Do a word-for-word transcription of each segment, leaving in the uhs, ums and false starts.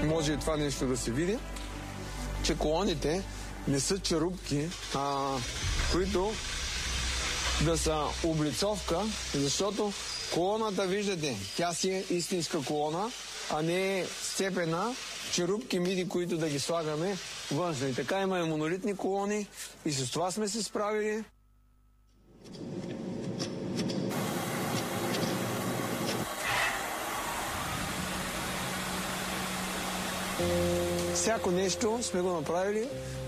може и това нещо да се види, че колоните не са черупки, а, които да са облицовка, защото колоната, виждате, тя си е истинска колона, а не е сцепена черупки миди, които да ги слагаме външно. И така имаме монолитни колони и с това сме се справили. Всяко нещо сме го направили.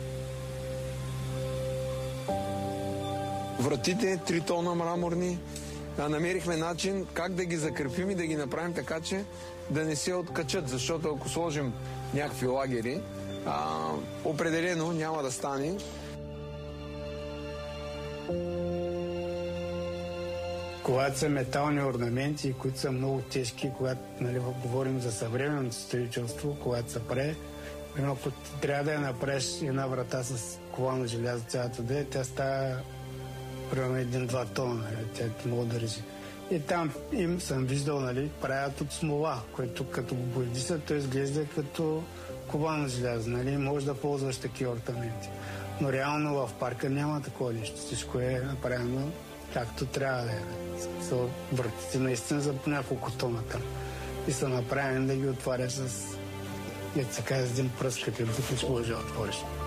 Вратите, три тона мраморни. Намерихме начин как да ги закрепим и да ги направим така, че да не се откачат, защото ако сложим някакви лагери, а, определено няма да стане. Когато са метални орнаменти, които са много тежки, когато, нали, говорим за съвременното строителство, когато се прави, ако трябва да я направиш една врата с ковано желязо, цялата да е, тя става примерно един-два тона, нали, тя много държи. И там им съм виждал, нали, правят от смола, което като го боядисат, то изглежда като ковано желязо, нали, може да ползваш такива орнаменти. Но реално в парка няма такова нещо. Всичко е направено както трябва да е. Вратите наистина за по няколко тона там. И са направени да ги отваряш с, ето се казва, един пръст, като бутиш, може да отвориш.